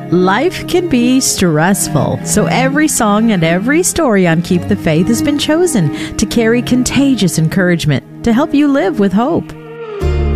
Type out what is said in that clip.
Life can be stressful, so every song and every story on Keep the Faith has been chosen to carry contagious encouragement to help you live with hope.